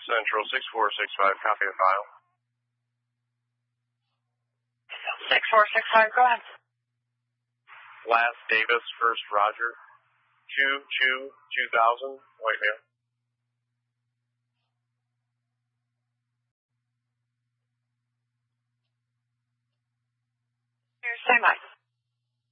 Central 6465, copy the file. 6465, go ahead. Last Davis, first Roger. 2000, white male. Stand by.